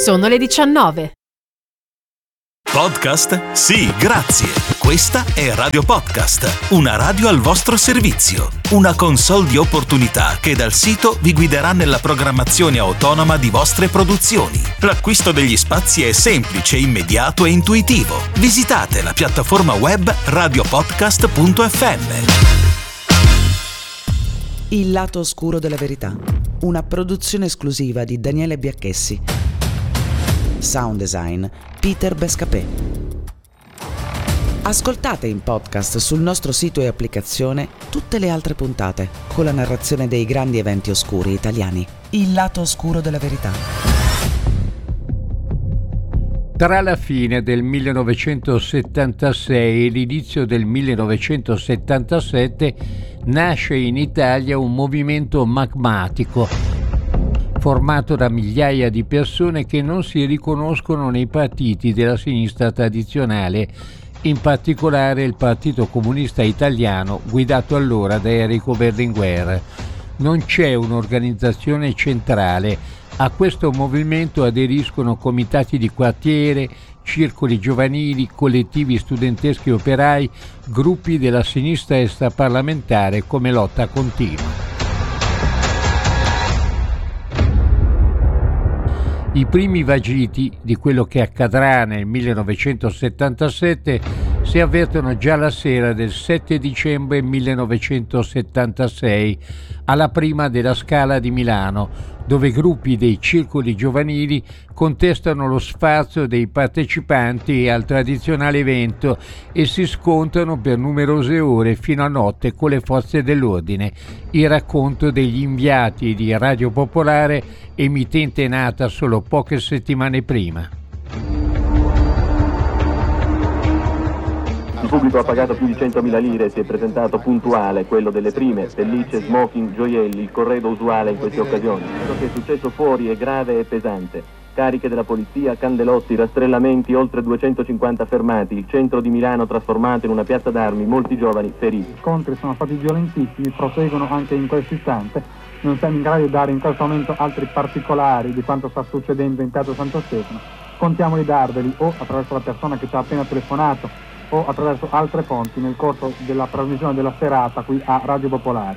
Sono le 19. Podcast? Sì, grazie. Questa è Radio Podcast, una radio al vostro servizio. Una console di opportunità che dal sito vi guiderà nella programmazione autonoma di vostre produzioni. L'acquisto degli spazi è semplice, immediato e intuitivo. Visitate la piattaforma web radiopodcast.fm. Il lato oscuro della verità. Una produzione esclusiva di Daniele Biacchessi. Sound design Peter Bescapè. Ascoltate in podcast sul nostro sito e applicazione tutte le altre puntate con la narrazione dei grandi eventi oscuri italiani. Il lato oscuro della verità. Tra la fine del 1976 e l'inizio del 1977 nasce in Italia un movimento magmatico formato da migliaia di persone che non si riconoscono nei partiti della sinistra tradizionale, in particolare il Partito Comunista Italiano, guidato allora da Enrico Berlinguer. Non c'è un'organizzazione centrale. A questo movimento aderiscono comitati di quartiere, circoli giovanili, collettivi studenteschi operai, gruppi della sinistra extraparlamentare come lotta continua. I primi vagiti di quello che accadrà nel 1977 si avvertono già la sera del 7 dicembre 1976 alla Prima della Scala di Milano, dove gruppi dei circoli giovanili contestano lo sfarzo dei partecipanti al tradizionale evento e si scontrano per numerose ore fino a notte con le forze dell'ordine. Il racconto degli inviati di Radio Popolare, emittente nata solo poche settimane prima. Il pubblico ha pagato più di 100.000 lire e si è presentato puntuale, quello delle prime, pellicce, smoking, gioielli, il corredo usuale in queste occasioni. Quello che è successo fuori è grave e pesante. Cariche della polizia, candelotti, rastrellamenti, oltre 250 fermati, il centro di Milano trasformato in una piazza d'armi, molti giovani feriti. Gli scontri sono stati violentissimi, proseguono anche in questo istante. Non siamo in grado di dare in questo momento altri particolari di quanto sta succedendo in Piazza Santo Stefano. Contiamo di darveli o attraverso la persona che ci ha appena telefonato o attraverso altre fonti nel corso della trasmissione della serata qui a Radio Popolare.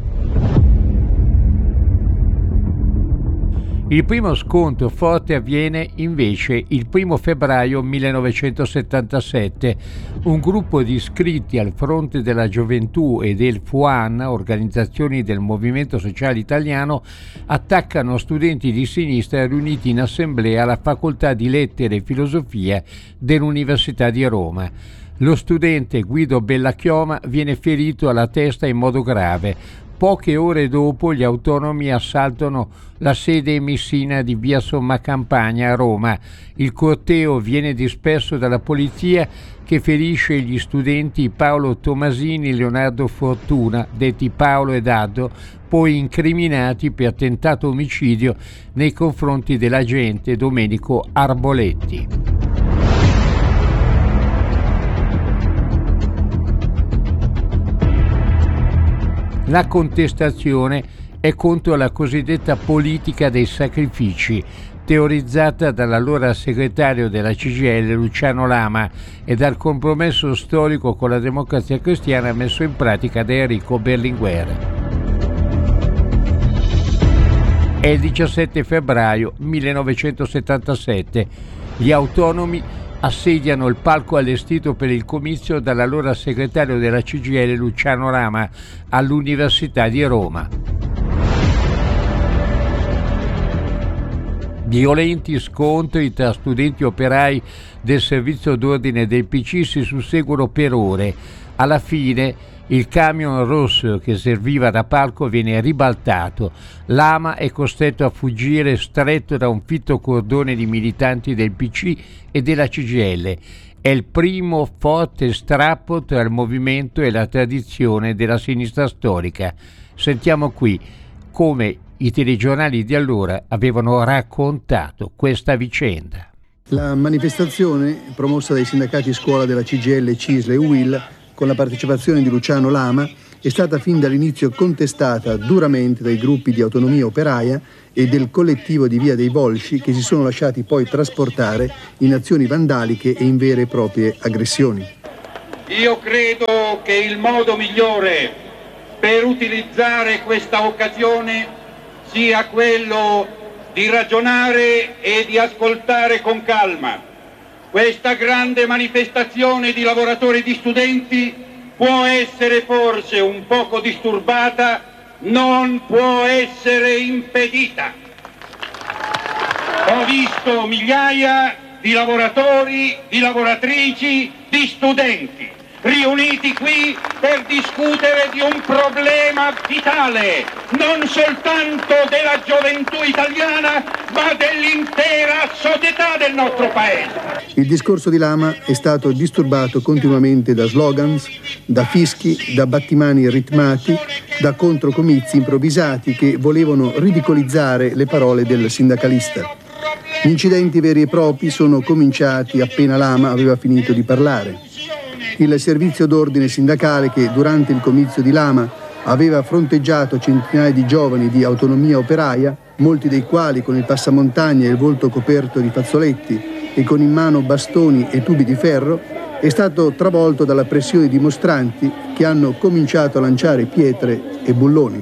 Il primo scontro forte avviene invece il 1 febbraio 1977. Un gruppo di iscritti al Fronte della Gioventù e del FUAN, organizzazioni del Movimento Sociale Italiano, attaccano studenti di sinistra riuniti in assemblea alla Facoltà di Lettere e Filosofia dell'Università di Roma. Lo studente Guido Bellachioma viene ferito alla testa in modo grave. Poche ore dopo gli autonomi assaltano la sede emissina di via Somma Campagna a Roma. Il corteo viene disperso dalla polizia che ferisce gli studenti Paolo Tomasini e Leonardo Fortuna, detti Paolo e Daddo, poi incriminati per tentato omicidio nei confronti dell'agente Domenico Arboletti. La contestazione è contro la cosiddetta politica dei sacrifici, teorizzata dall'allora segretario della CGIL Luciano Lama e dal compromesso storico con la Democrazia Cristiana messo in pratica da Enrico Berlinguer. È il 17 febbraio 1977. Gli autonomi assediano il palco allestito per il comizio dall'allora segretario della CGIL Luciano Lama all'Università di Roma. Violenti scontri tra studenti operai del servizio d'ordine del PC si susseguono per ore. Alla fine il camion rosso che serviva da palco viene ribaltato. Lama è costretto a fuggire stretto da un fitto cordone di militanti del PC e della CGIL. È il primo forte strappo tra il movimento e la tradizione della sinistra storica. Sentiamo qui come i telegiornali di allora avevano raccontato questa vicenda. La manifestazione, promossa dai sindacati scuola della CGIL, CISL e UIL, con la partecipazione di Luciano Lama, è stata fin dall'inizio contestata duramente dai gruppi di Autonomia Operaia e del collettivo di Via dei Volsci, che si sono lasciati poi trasportare in azioni vandaliche e in vere e proprie aggressioni. Io credo che il modo migliore per utilizzare questa occasione sia quello di ragionare e di ascoltare con calma. Questa grande manifestazione di lavoratori e di studenti può essere forse un poco disturbata, non può essere impedita. Ho visto migliaia di lavoratori, di lavoratrici, di studenti riuniti qui per discutere di un problema vitale, non soltanto della gioventù italiana, ma dell'intera società del nostro paese. Il discorso di Lama è stato disturbato continuamente da slogans, da fischi, da battimani ritmati, da controcomizi improvvisati che volevano ridicolizzare le parole del sindacalista. Gli incidenti veri e propri sono cominciati appena Lama aveva finito di parlare. Il servizio d'ordine sindacale, che durante il comizio di Lama aveva fronteggiato centinaia di giovani di Autonomia Operaia, molti dei quali con il passamontagna e il volto coperto di fazzoletti e con in mano bastoni e tubi di ferro, è stato travolto dalla pressione di dimostranti che hanno cominciato a lanciare pietre e bulloni.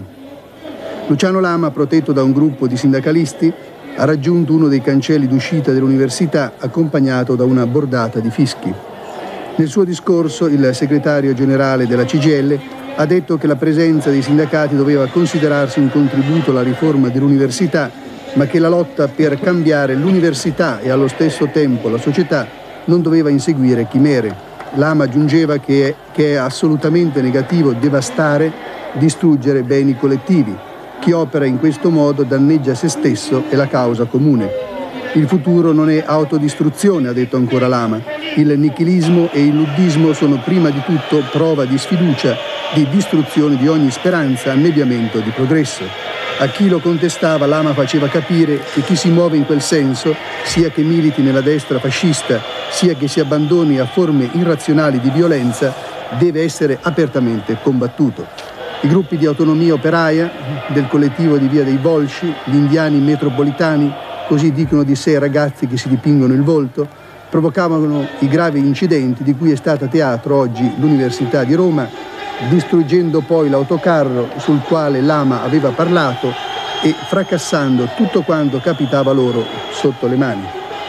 Luciano Lama, protetto da un gruppo di sindacalisti, ha raggiunto uno dei cancelli d'uscita dell'università accompagnato da una bordata di fischi. Nel suo discorso il segretario generale della CGIL ha detto che la presenza dei sindacati doveva considerarsi un contributo alla riforma dell'università, ma che la lotta per cambiare l'università e allo stesso tempo la società non doveva inseguire chimere. Lama aggiungeva che è assolutamente negativo devastare, distruggere beni collettivi. Chi opera in questo modo danneggia se stesso e la causa comune. Il futuro non è autodistruzione, ha detto ancora Lama. Il nichilismo e il luddismo sono prima di tutto prova di sfiducia, di distruzione di ogni speranza, annebbiamento di progresso. A chi lo contestava Lama faceva capire che chi si muove in quel senso, sia che militi nella destra fascista, sia che si abbandoni a forme irrazionali di violenza, deve essere apertamente combattuto. I gruppi di Autonomia Operaia, del collettivo di Via dei Volsci, gli indiani metropolitani, così dicono di sé ragazzi che si dipingono il volto, provocavano i gravi incidenti di cui è stata teatro oggi l'Università di Roma, distruggendo poi l'autocarro sul quale Lama aveva parlato e fracassando tutto quanto capitava loro sotto le mani.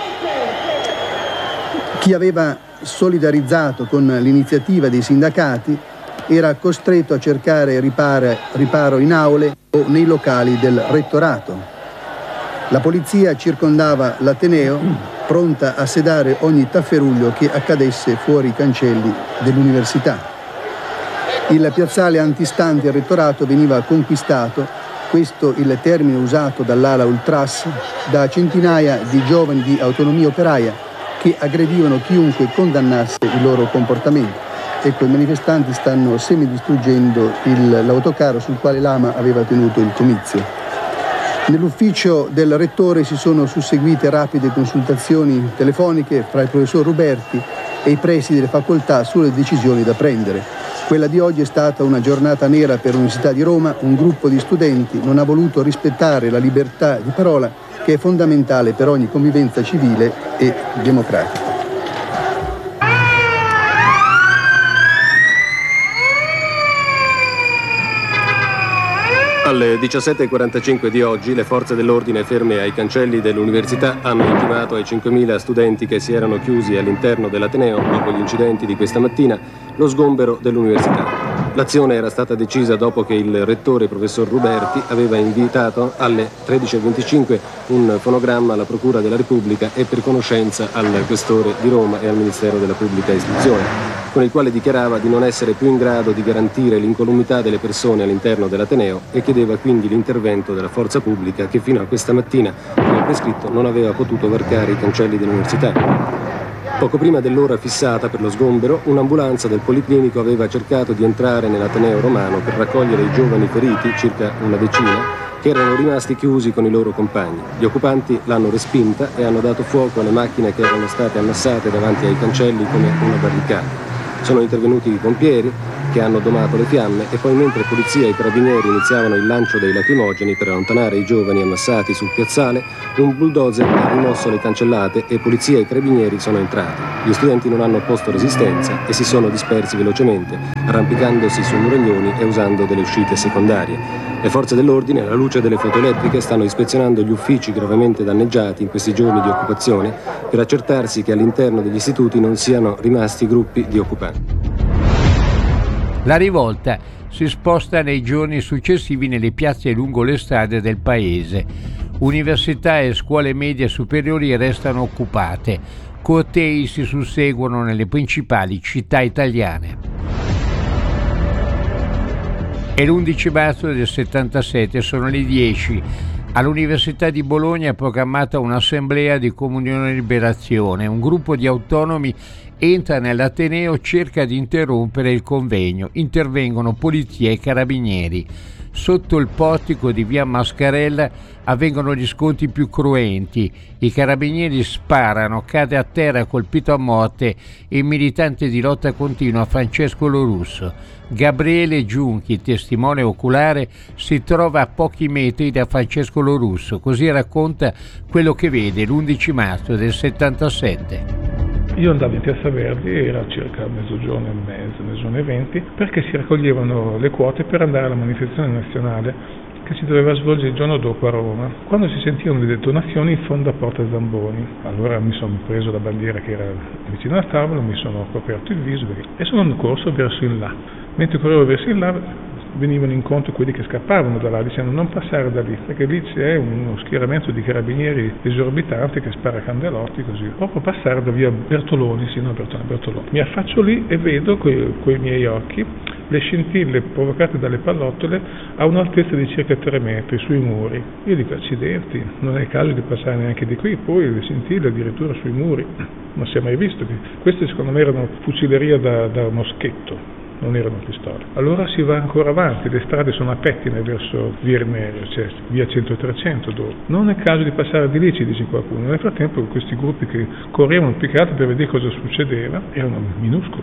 Chi aveva solidarizzato con l'iniziativa dei sindacati era costretto a cercare riparo in aule o nei locali del rettorato. La polizia circondava l'Ateneo, pronta a sedare ogni tafferuglio che accadesse fuori i cancelli dell'università. Il piazzale antistante il rettorato veniva conquistato, questo il termine usato dall'ala ultras, da centinaia di giovani di Autonomia Operaia che aggredivano chiunque condannasse il loro comportamento. Ecco, i manifestanti stanno semidistruggendo l'autocarro sul quale Lama aveva tenuto il comizio. Nell'ufficio del rettore si sono susseguite rapide consultazioni telefoniche fra il professor Ruberti e i presidi delle facoltà sulle decisioni da prendere. Quella di oggi è stata una giornata nera per l'Università di Roma. Un gruppo di studenti non ha voluto rispettare la libertà di parola, che è fondamentale per ogni convivenza civile e democratica. Alle 17:45 di oggi le forze dell'ordine ferme ai cancelli dell'università hanno intimato ai 5.000 studenti che si erano chiusi all'interno dell'Ateneo dopo gli incidenti di questa mattina lo sgombero dell'università. L'azione era stata decisa dopo che il rettore professor Ruberti aveva invitato alle 13:25 un fonogramma alla Procura della Repubblica e per conoscenza al Questore di Roma e al Ministero della Pubblica Istruzione, con il quale dichiarava di non essere più in grado di garantire l'incolumità delle persone all'interno dell'Ateneo e chiedeva quindi l'intervento della forza pubblica che fino a questa mattina, come prescritto, non aveva potuto varcare i cancelli dell'università. Poco prima dell'ora fissata per lo sgombero, un'ambulanza del Policlinico aveva cercato di entrare nell'Ateneo romano per raccogliere i giovani feriti, circa una decina, che erano rimasti chiusi con i loro compagni. Gli occupanti l'hanno respinta e hanno dato fuoco alle macchine che erano state ammassate davanti ai cancelli come una barricata. Sono intervenuti i pompieri che hanno domato le fiamme e poi mentre polizia e carabinieri iniziavano il lancio dei lacrimogeni per allontanare i giovani ammassati sul piazzale, un bulldozer ha rimosso le cancellate e polizia e carabinieri sono entrati. Gli studenti non hanno opposto resistenza e si sono dispersi velocemente, arrampicandosi su muraglioni e usando delle uscite secondarie. Le forze dell'ordine, alla luce delle foto elettriche, stanno ispezionando gli uffici gravemente danneggiati in questi giorni di occupazione per accertarsi che all'interno degli istituti non siano rimasti gruppi di occupanti. La rivolta si sposta nei giorni successivi nelle piazze lungo le strade del paese. Università e scuole medie superiori restano occupate. Cortei si susseguono nelle principali città italiane. È l'11 marzo del 77, sono le 10. All'Università di Bologna è programmata un'assemblea di Comunione e Liberazione. Un gruppo di autonomi entra nell'Ateneo, cerca di interrompere il convegno. Intervengono polizia e carabinieri. Sotto il portico di via Mascarella avvengono gli scontri più cruenti. I carabinieri sparano, cade a terra colpito a morte il militante di Lotta Continua Francesco Lorusso. Gabriele Giunchi, testimone oculare, si trova a pochi metri da Francesco Lorusso. Così racconta quello che vede l'11 marzo del 77. Io andavo in Piazza Verdi, era circa mezzogiorno e mezzo, mezzogiorno e 20, perché si raccoglievano le quote per andare alla manifestazione nazionale che si doveva svolgere il giorno dopo a Roma. Quando si sentivano le detonazioni in fondo a Porta Zamboni, allora mi sono preso la bandiera che era vicino al tavolo, mi sono coperto il viso e sono corso verso il là. Mentre correvo verso il là venivano incontro quelli che scappavano da là, dicendo non passare da lì, perché lì c'è uno schieramento di carabinieri esorbitante che spara candelotti così. Proprio passare da via Bertoloni, Bertoloni. Mi affaccio lì e vedo coi miei occhi le scintille provocate dalle pallottole a un'altezza di circa 3 metri sui muri. Io dico accidenti, non è il caso di passare neanche di qui, poi le scintille addirittura sui muri, non si è mai visto. Queste secondo me erano fucileria da moschetto. Non erano pistole. Allora si va ancora avanti, le strade sono a pettine verso via Irnerio, cioè via 100-300 dove. Non è caso di passare di lì, ci dice qualcuno. Nel frattempo questi gruppi che correvano più che altro per vedere cosa succedeva erano minuscoli.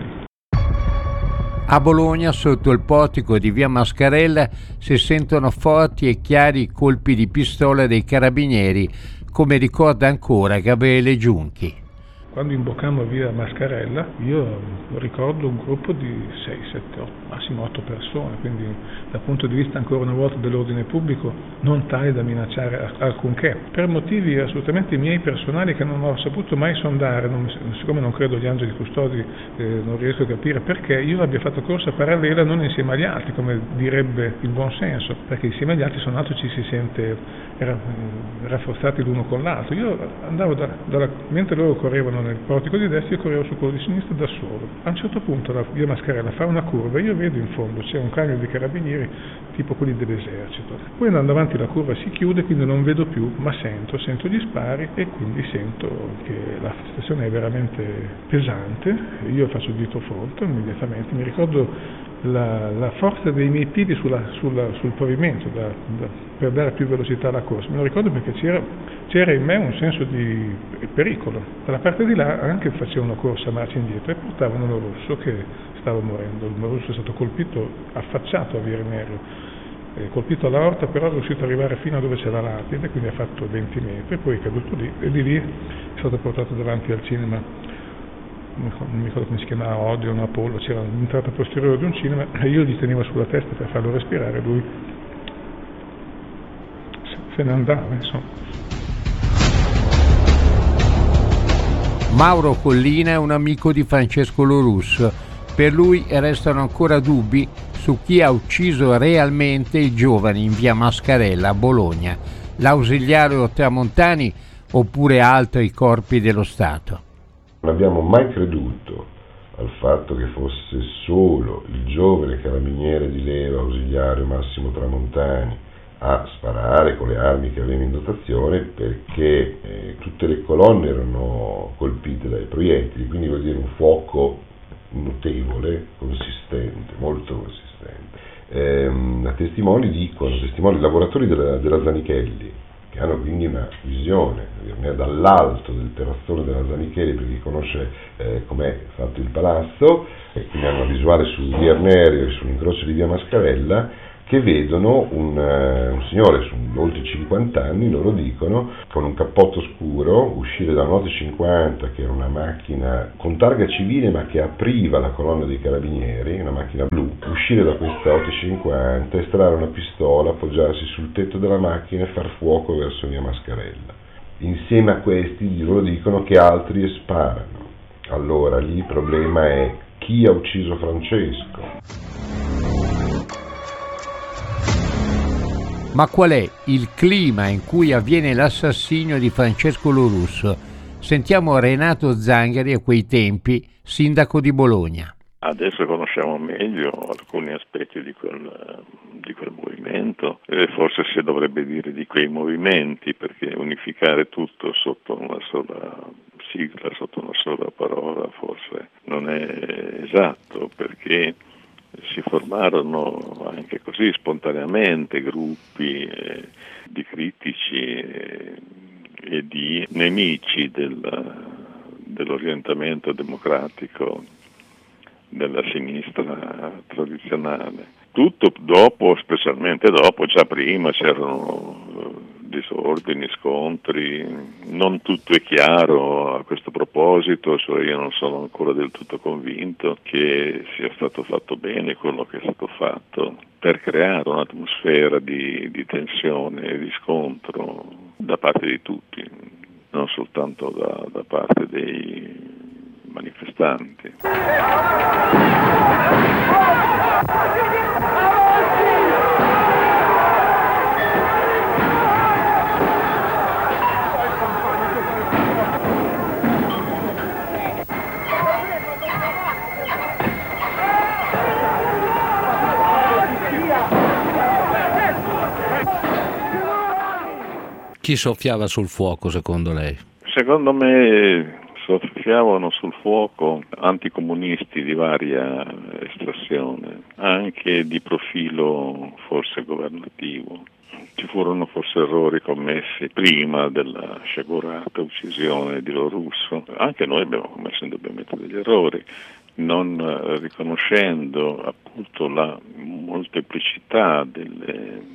A Bologna, sotto il portico di via Mascarella, si sentono forti e chiari colpi di pistola dei carabinieri, come ricorda ancora Gabriele Giunchi. Quando imboccammo via Mascarella, io ricordo un gruppo di 6, 7, 8, massimo 8 persone, quindi dal punto di vista ancora una volta dell'ordine pubblico non tale da minacciare alcunché, per motivi assolutamente miei personali che non ho saputo mai sondare, siccome non credo agli angeli custodi, non riesco a capire perché io abbia fatto corsa parallela non insieme agli altri, come direbbe il buon senso, perché insieme agli altri sono altro ci si sente rafforzati l'uno con l'altro. Io andavo mentre loro correvano nel portico di destra, io correvo su quello di sinistra da solo. A un certo punto la via Mascarella fa una curva, io vedo in fondo c'è un camion di carabinieri tipo quelli dell'esercito. Poi andando avanti la curva si chiude, quindi non vedo più, ma sento gli spari e quindi sento che la situazione è veramente pesante. Io faccio dito fronte immediatamente, mi ricordo la forza dei miei piedi sul pavimento per dare più velocità alla corsa. Me lo ricordo perché c'era in me un senso di pericolo. Dalla parte di là anche facevano una corsa marcia indietro e portavano Lorusso che stava morendo. Lorusso è stato colpito, affacciato a via Irnerio, colpito all'aorta, però è riuscito ad arrivare fino a dove c'è la lapide, quindi ha fatto 20 metri, poi è caduto lì e di lì è stato portato davanti al cinema. Non mi ricordo come si chiamava, Odeon, Apollo, c'era l'entrata posteriore di un cinema e io gli tenevo sulla testa per farlo respirare, lui se ne andava, insomma. Mauro Collina è un amico di Francesco Lorusso. Per lui restano ancora dubbi su chi ha ucciso realmente il giovane in via Mascarella a Bologna, l'ausiliario Tramontani oppure altri corpi dello Stato. Non abbiamo mai creduto al fatto che fosse solo il giovane carabiniere di leva ausiliario Massimo Tramontani a sparare con le armi che aveva in dotazione, perché tutte le colonne erano colpite dai proiettili, quindi vuol dire un fuoco notevole, consistente, molto consistente. Testimoni lavoratori della Zanichelli, che hanno quindi una visione dall'alto del terrazzone della Zanichelli, per chi conosce com'è fatto il palazzo, e quindi hanno una visuale sul via Ernerio e sull'incrocio di via Mascarella, che vedono un signore su oltre 50 anni, loro dicono, con un cappotto scuro, uscire da un'Ote 50, che era una macchina con targa civile ma che apriva la colonna dei carabinieri, una macchina blu, uscire da questa Ote 50, estrarre una pistola, appoggiarsi sul tetto della macchina e far fuoco verso via Mascarella. Insieme a questi loro dicono che altri sparano. Allora lì il problema è: chi ha ucciso Francesco? Ma qual è il clima in cui avviene l'assassinio di Francesco Lorusso? Sentiamo Renato Zangheri, a quei tempi sindaco di Bologna. Adesso conosciamo meglio alcuni aspetti di quel movimento, e forse si dovrebbe dire di quei movimenti, perché unificare tutto sotto una sola sigla, sotto una sola parola, forse non è esatto, perché si formarono anche così spontaneamente gruppi di critici e di nemici dell'orientamento democratico della sinistra tradizionale. Tutto dopo, specialmente dopo, già prima c'erano disordini, scontri, non tutto è chiaro a questo proposito, cioè io non sono ancora del tutto convinto che sia stato fatto bene quello che è stato fatto per creare un'atmosfera di tensione e di scontro da parte di tutti, non soltanto da parte dei manifestanti. Chi soffiava sul fuoco, secondo lei? Secondo me soffiavano sul fuoco anticomunisti di varia estrazione, anche di profilo forse governativo. Ci furono forse errori commessi prima della sciagurata uccisione di Lorusso. Anche noi abbiamo commesso indubbiamente degli errori, non riconoscendo appunto la molteplicità delle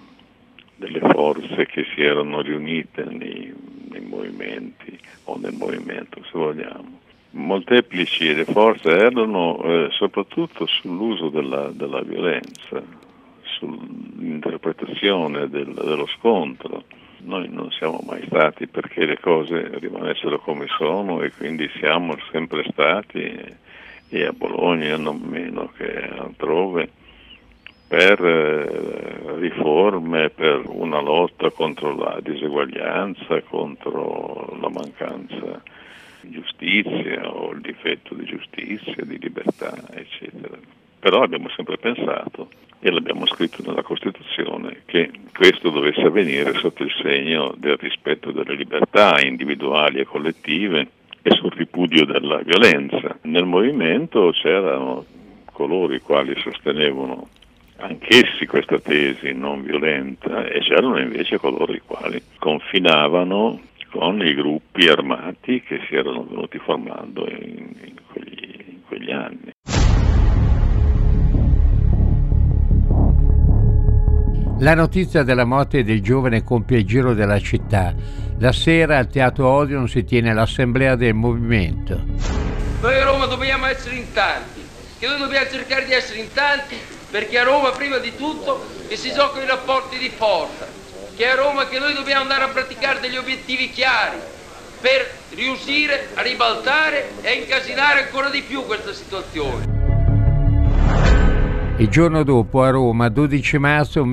forze che si erano riunite nei movimenti, o nel movimento, se vogliamo. Molteplici le forze erano soprattutto sull'uso della violenza, sull'interpretazione dello scontro. Noi non siamo mai stati perché le cose rimanessero come sono, e quindi siamo sempre stati, e a Bologna non meno che altrove, per riforme, per una lotta contro la diseguaglianza, contro la mancanza di giustizia o il difetto di giustizia, di libertà, eccetera. Però abbiamo sempre pensato, e l'abbiamo scritto nella Costituzione, che questo dovesse avvenire sotto il segno del rispetto delle libertà individuali e collettive e sul ripudio della violenza. Nel movimento c'erano coloro i quali sostenevano anch'essi questa tesi non violenta, e c'erano invece coloro i quali confinavano con i gruppi armati che si erano venuti formando in quegli anni. La notizia della morte del giovane compie il giro della città. La sera al Teatro Odeon si tiene l'assemblea del movimento. Noi a Roma dobbiamo essere in tanti, che noi dobbiamo cercare di essere in tanti, perché a Roma prima di tutto che si giocano i rapporti di forza, che è a Roma che noi dobbiamo andare a praticare degli obiettivi chiari per riuscire a ribaltare e a incasinare ancora di più questa situazione. Il giorno dopo a Roma, 12 marzo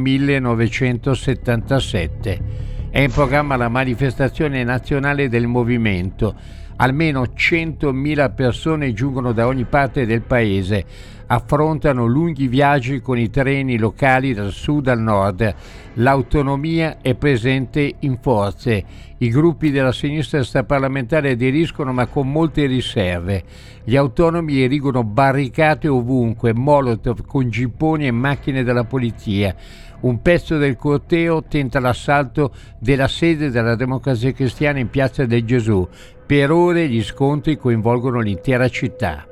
1977, è in programma la manifestazione nazionale del movimento. Almeno 100.000 persone giungono da ogni parte del paese. affrontano lunghi viaggi con i treni locali dal sud al nord. L'autonomia è presente in forze. I gruppi della sinistra extraparlamentare aderiscono ma con molte riserve. Gli autonomi erigono barricate ovunque, molotov con gipponi e macchine della polizia. Un pezzo del corteo tenta l'assalto della sede della Democrazia Cristiana in Piazza del Gesù. Per ore gli scontri coinvolgono l'intera città.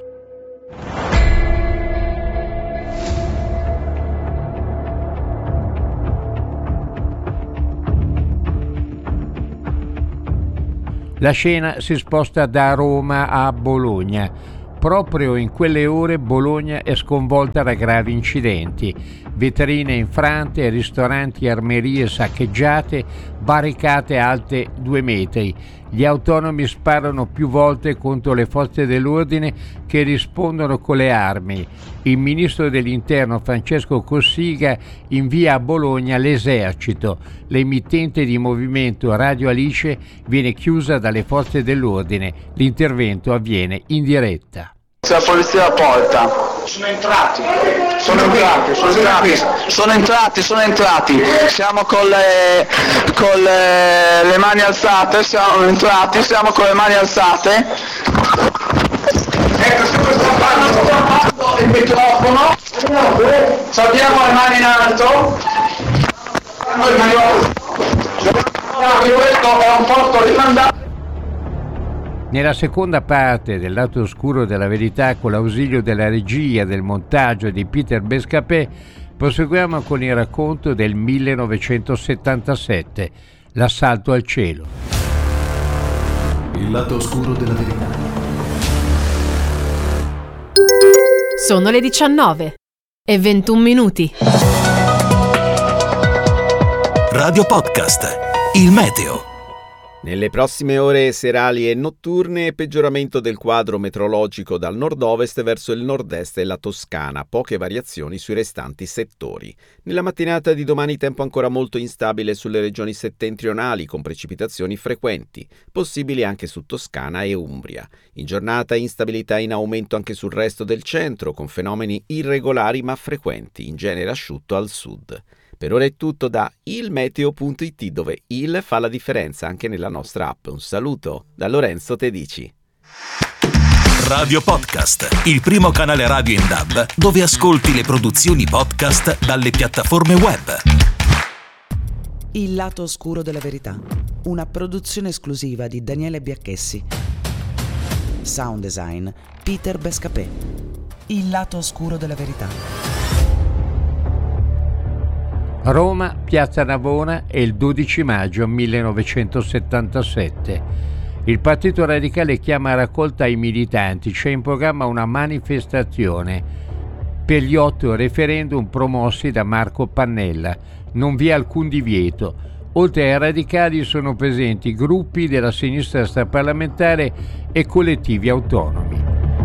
La scena si sposta da Roma a Bologna. Proprio in quelle ore Bologna è sconvolta da gravi incidenti. Vetrine infrante, ristoranti e armerie saccheggiate, barricate alte 2 metri. Gli autonomi sparano più volte contro le forze dell'ordine che rispondono con le armi. Il ministro dell'Interno Francesco Cossiga invia a Bologna l'esercito. L'emittente di movimento Radio Alice viene chiusa dalle forze dell'ordine. L'intervento avviene in diretta. Se la polizia alla porta. Sono entrati. Siamo con le mani alzate, siamo con le mani alzate. Ecco, stiamo parlando il microfono. Salviamo le mani in alto. Questo è un posto rimandato. Nella seconda parte del lato oscuro della verità, con l'ausilio della regia, del montaggio di Peter Bescapè, proseguiamo con il racconto del 1977, l'assalto al cielo. Il lato oscuro della verità. Sono le 19:21. Radio Podcast, il meteo. Nelle prossime ore serali e notturne, peggioramento del quadro meteorologico dal nord-ovest verso il nord-est e la Toscana, poche variazioni sui restanti settori. Nella mattinata di domani tempo ancora molto instabile sulle regioni settentrionali, con precipitazioni frequenti, possibili anche su Toscana e Umbria. In giornata instabilità in aumento anche sul resto del centro, con fenomeni irregolari ma frequenti, in genere asciutto al sud. Per ora è tutto da ilmeteo.it, dove il fa la differenza anche nella nostra app. Un saluto da Lorenzo Tedici. Radio Podcast, il primo canale radio in DAB dove ascolti le produzioni podcast dalle piattaforme web. Il lato oscuro della verità, una produzione esclusiva di Daniele Biacchessi. Sound design Peter Bescapè. Il lato oscuro della verità. Roma, Piazza Navona, è il 12 maggio 1977. Il Partito Radicale chiama a raccolta i militanti, c'è in programma una manifestazione per gli 8 referendum promossi da Marco Pannella. Non vi è alcun divieto. Oltre ai radicali sono presenti gruppi della sinistra extraparlamentare e collettivi autonomi.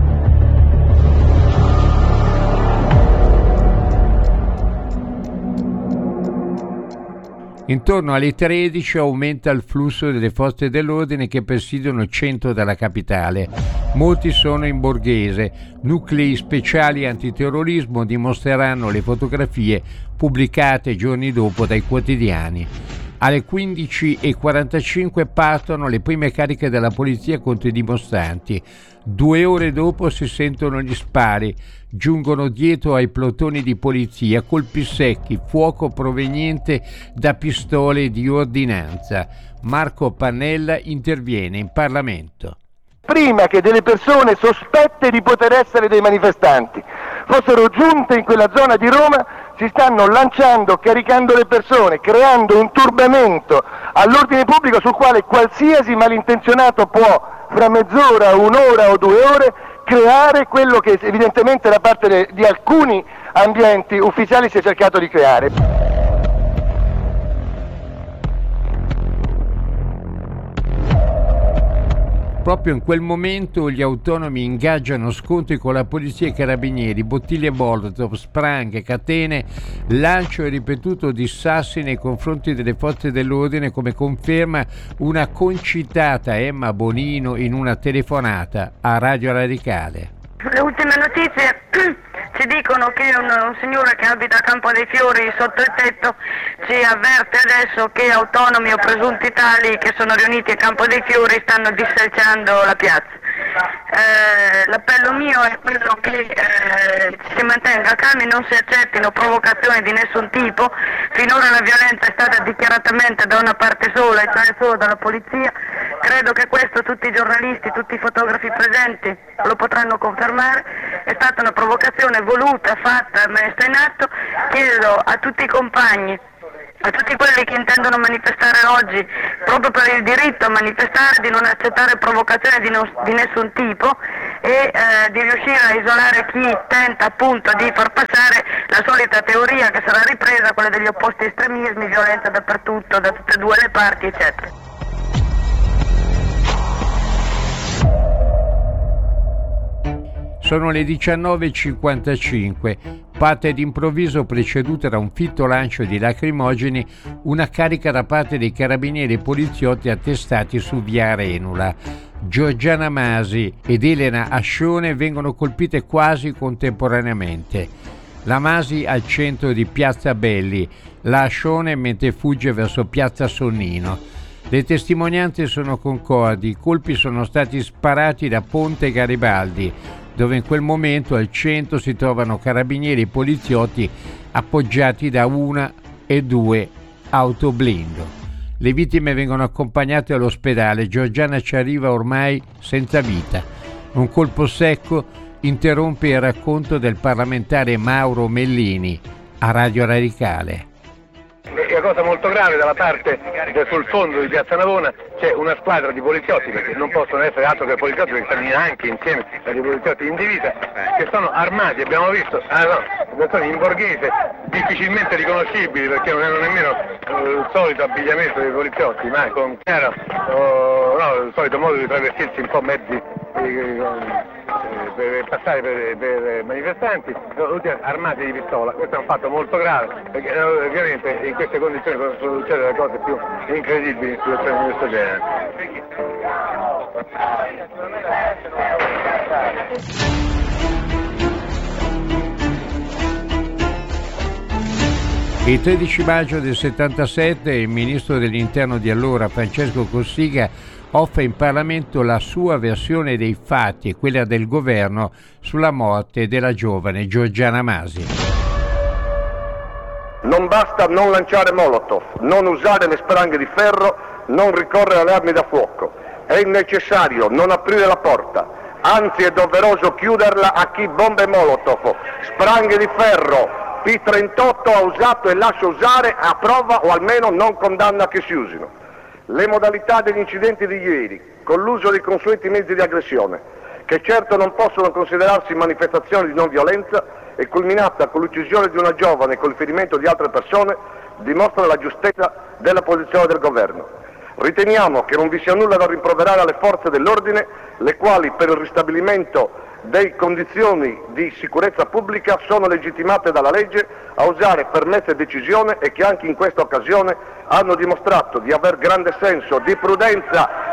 Intorno alle 13 aumenta il flusso delle forze dell'ordine che presidiano il centro della capitale. Molti sono in Borghese. Nuclei speciali antiterrorismo dimostreranno le fotografie pubblicate giorni dopo dai quotidiani. Alle 15:45 partono le prime cariche della polizia contro i dimostranti. 2 ore dopo si sentono gli spari. Giungono dietro ai plotoni di polizia colpi secchi, fuoco proveniente da pistole di ordinanza. Marco Pannella interviene in Parlamento. Prima che delle persone sospette di poter essere dei manifestanti fossero giunte in quella zona di Roma, si stanno lanciando, caricando le persone, creando un turbamento all'ordine pubblico sul quale qualsiasi malintenzionato può, fra mezz'ora, un'ora o 2 ore, creare quello che evidentemente da parte di alcuni ambienti ufficiali si è cercato di creare. Proprio in quel momento gli autonomi ingaggiano scontri con la polizia e i carabinieri, bottiglie molotov, spranghe, catene, lancio ripetuto di sassi nei confronti delle forze dell'ordine, come conferma una concitata Emma Bonino in una telefonata a Radio Radicale. Le ultime notizie ci dicono che un signore che abita a Campo dei Fiori sotto il tetto ci avverte adesso che autonomi o presunti tali che sono riuniti a Campo dei Fiori stanno disselciando la piazza. L'appello mio è quello che si mantenga calmi, non si accettino provocazioni di nessun tipo. Finora la violenza è stata dichiaratamente da una parte sola, e cioè solo dalla polizia. Credo che questo tutti i giornalisti, tutti i fotografi presenti lo potranno confermare. È stata una provocazione voluta, fatta, messa in atto. Chiedo a tutti i compagni, a tutti quelli che intendono manifestare oggi, proprio per il diritto a manifestare, di non accettare provocazioni di nessun tipo e di riuscire a isolare chi tenta appunto di far passare la solita teoria che sarà ripresa, quella degli opposti estremismi, violenza dappertutto, da tutte e due le parti, eccetera. Sono le 19:55. Parte d'improvviso, preceduta da un fitto lancio di lacrimogeni, una carica da parte dei carabinieri e poliziotti attestati su via Arenula. Giorgiana Masi ed Elena Ascione vengono colpite quasi contemporaneamente. La Masi al centro di Piazza Belli, la Ascione mentre fugge verso Piazza Sonnino. Le testimonianze sono concordi, i colpi sono stati sparati da Ponte Garibaldi, dove in quel momento al centro si trovano carabinieri e poliziotti appoggiati da una e due autoblindo. Le vittime vengono accompagnate all'ospedale. Giorgiana ci arriva ormai senza vita. Un colpo secco interrompe il racconto del parlamentare Mauro Mellini a Radio Radicale. È una cosa molto grave, dalla parte sul fondo di Piazza Navona c'è una squadra di poliziotti, perché non possono essere altro che poliziotti, perché stanno anche insieme a dei poliziotti in divisa, che sono armati, abbiamo visto, in borghese, difficilmente riconoscibili, perché non hanno nemmeno il solito abbigliamento dei poliziotti, ma con chiaro il solito modo di travestirsi un po' mezzi per passare per manifestanti, armati di pistola. Questo è un fatto molto grave, perché ovviamente in queste condizioni possono succedere le cose più incredibili in situazioni di questo genere. Il 13 maggio del 77 il ministro dell'Interno di allora, Francesco Cossiga, offre in Parlamento la sua versione dei fatti e quella del governo sulla morte della giovane Giorgiana Masi. Non basta non lanciare molotov, non usare le spranghe di ferro, non ricorrere alle armi da fuoco. È necessario non aprire la porta, anzi è doveroso chiuderla a chi bombe molotov, spranghe di ferro, P38 ha usato e lascia usare, approva o almeno non condanna che si usino. Le modalità degli incidenti di ieri, con l'uso dei consueti mezzi di aggressione, che certo non possono considerarsi manifestazioni di non violenza, e culminata con l'uccisione di una giovane e col ferimento di altre persone, dimostra la giustezza della posizione del governo. Riteniamo che non vi sia nulla da rimproverare alle forze dell'ordine, le quali per il ristabilimento delle condizioni di sicurezza pubblica sono legittimate dalla legge a usare per mezzo e decisione, e che anche in questa occasione hanno dimostrato di aver grande senso di prudenza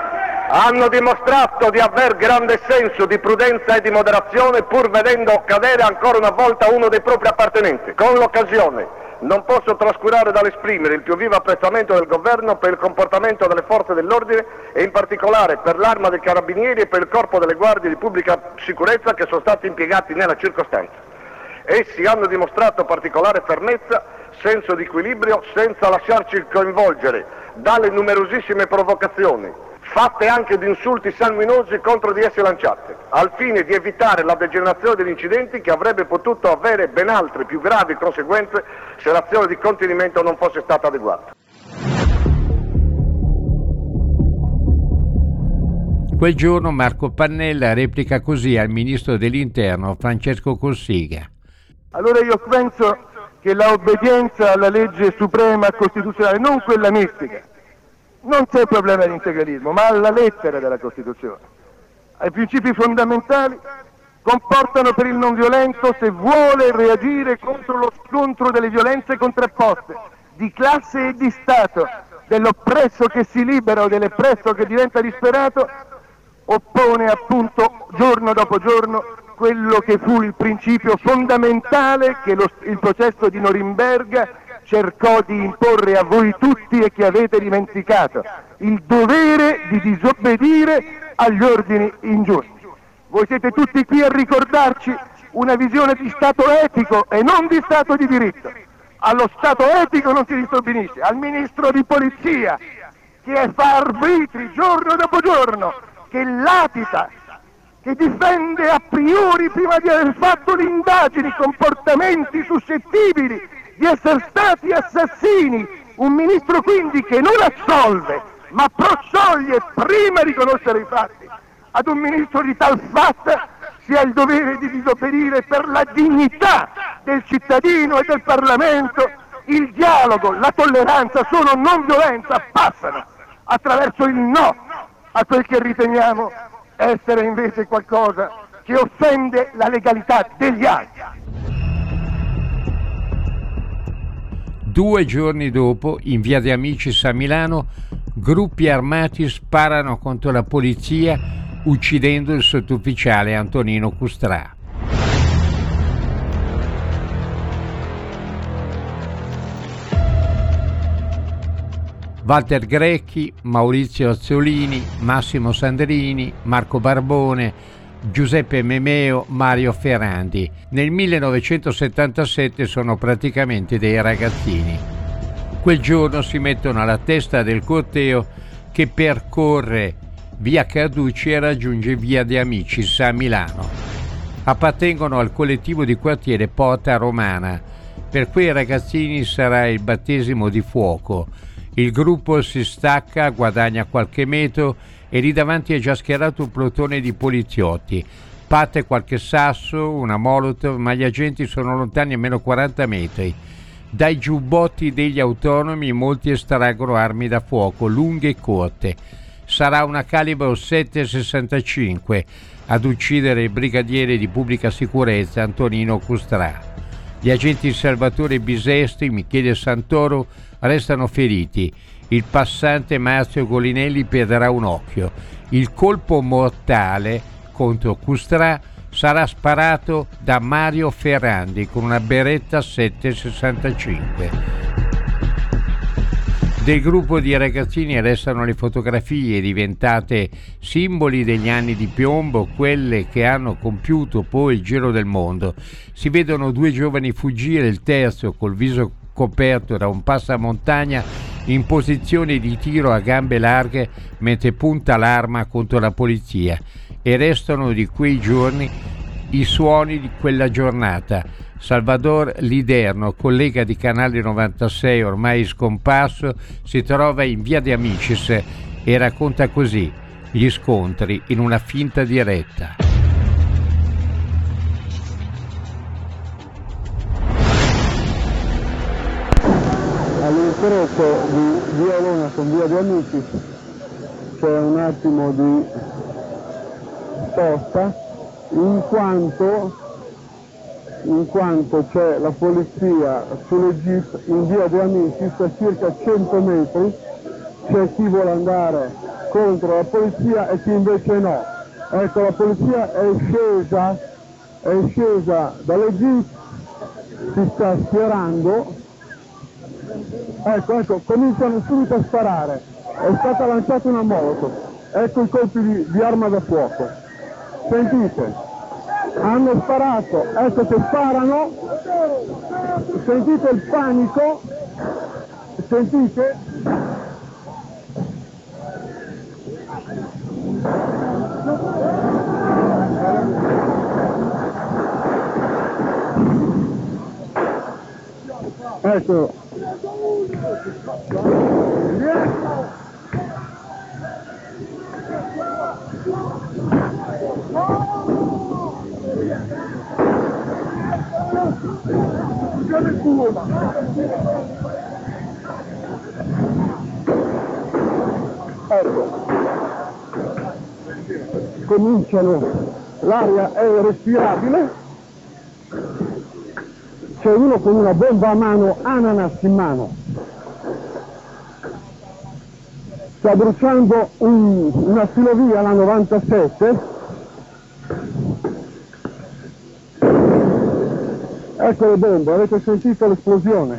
e di moderazione, pur vedendo cadere ancora una volta uno dei propri appartenenti. Con l'occasione non posso trascurare dall'esprimere il più vivo apprezzamento del governo per il comportamento delle forze dell'ordine, e in particolare per l'Arma dei Carabinieri e per il Corpo delle Guardie di Pubblica Sicurezza che sono stati impiegati nella circostanza. Essi hanno dimostrato particolare fermezza, senso di equilibrio, senza lasciarci coinvolgere dalle numerosissime provocazioni, fatte anche di insulti sanguinosi contro di essi lanciate, al fine di evitare la degenerazione degli incidenti che avrebbe potuto avere ben altre più gravi conseguenze se l'azione di contenimento non fosse stata adeguata. Quel giorno Marco Pannella replica così al ministro dell'Interno Francesco Cossiga. Allora io penso che la obbedienza alla legge suprema costituzionale, non quella mistica, non c'è problema di integralismo, ma alla lettera della Costituzione, ai principi fondamentali, comportano per il non violento se vuole reagire contro lo scontro delle violenze contrapposte, di classe e di Stato, dell'oppresso che si libera o dell'oppresso che diventa disperato, oppone appunto giorno dopo giorno quello che fu il principio fondamentale che il processo di Norimberga cercò di imporre a voi tutti e che avete dimenticato, il dovere di disobbedire agli ordini ingiusti. Voi siete tutti qui a ricordarci una visione di Stato etico e non di Stato di diritto. Allo Stato etico non si disobbedisce, al ministro di polizia che fa arbitri giorno dopo giorno, che latita, che difende a priori prima di aver fatto le indagini comportamenti suscettibili di essere stati assassini, un ministro quindi che non assolve ma proscioglie prima di conoscere i fatti. Ad un ministro di tal fatta si ha il dovere di disobbedire per la dignità del cittadino e del Parlamento. Il dialogo, la tolleranza sono non violenza, passano attraverso il no a quel che riteniamo essere invece qualcosa che offende la legalità degli altri. 2 giorni dopo, in via De Amicis a Milano, gruppi armati sparano contro la polizia, uccidendo il sottufficiale Antonino Custrà. Walter Grecchi, Maurizio Azzolini, Massimo Sandrini, Marco Barbone, Giuseppe Memeo, Mario Ferrandi. Nel 1977 sono praticamente dei ragazzini. Quel giorno si mettono alla testa del corteo che percorre via Carducci e raggiunge via De Amicis a Milano. Appartengono al collettivo di quartiere Porta Romana. Per quei ragazzini sarà il battesimo di fuoco. Il gruppo si stacca, guadagna qualche metro e lì davanti è già schierato un plotone di poliziotti. Parte qualche sasso, una molotov, ma gli agenti sono lontani almeno 40 metri. Dai giubbotti degli autonomi molti estraggono armi da fuoco, lunghe e corte. Sarà una calibro 7,65 ad uccidere il brigadiere di pubblica sicurezza Antonino Custrà. Gli agenti Salvatore Bisesti, Michele Santoro restano feriti. Il passante Marzio Golinelli perderà un occhio. Il colpo mortale contro Custrà sarà sparato da Mario Ferrandi con una Beretta 7,65. Del gruppo di ragazzini restano le fotografie diventate simboli degli anni di piombo, quelle che hanno compiuto poi il giro del mondo. Si vedono 2 giovani fuggire, il terzo col viso coperto da un passamontagna in posizione di tiro a gambe larghe mentre punta l'arma contro la polizia. E restano di quei giorni i suoni di quella giornata. Salvador Liderno, collega di Canale 96 ormai scomparso, si trova in via De Amicis e racconta così gli scontri in una finta diretta. All'interesse di via Lona con via De Amicis c'è un attimo di sosta in quanto c'è la polizia sulle jeep in via De Amicis a circa 100 metri, c'è chi vuole andare contro la polizia e chi invece no. Ecco, la polizia è scesa dalle jeep, si sta schierando, ecco, cominciano subito a sparare, è stata lanciata una molotov, ecco i colpi di arma da fuoco, sentite? Hanno sparato, ecco che sparano, sentite il panico, sentite? Ecco. Ecco, cominciano, l'aria è respirabile, c'è uno con una bomba a mano, ananas in mano, sta bruciando una filovia, la 97, Ecco le bombe, avete sentito l'esplosione?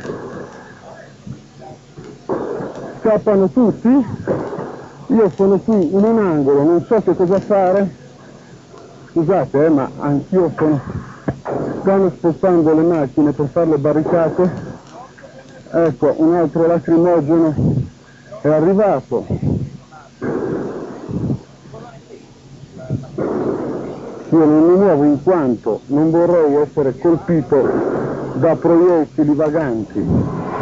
Scappano tutti, io sono qui in un angolo, non so che cosa fare, scusate ma anch'io stanno spostando le macchine per fare le barricate, ecco un altro lacrimogeno è arrivato. Io non mi muovo in quanto non vorrei essere colpito da proiettili vaganti.